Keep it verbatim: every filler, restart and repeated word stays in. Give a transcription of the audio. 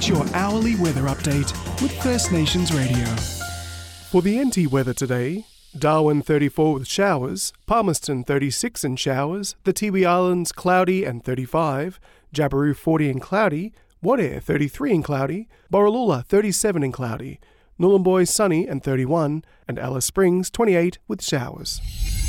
Get your hourly weather update with First Nations Radio. For the N T weather today, Darwin thirty-four with showers, Palmerston thirty-six and showers, the Tiwi Islands cloudy and thirty-five, Jabiru forty and cloudy, Wadair thirty-three and cloudy, Borroloola thirty-seven and cloudy, Nhulunbuy sunny and thirty-one, and Alice Springs twenty-eight with showers.